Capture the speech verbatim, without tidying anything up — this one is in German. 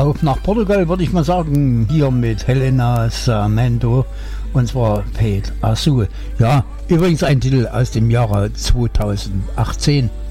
Auf nach Portugal würde ich mal sagen, hier mit Helena Sarmento, und zwar Paid Azul. Ja, übrigens ein Titel aus dem Jahre zweitausendachtzehn.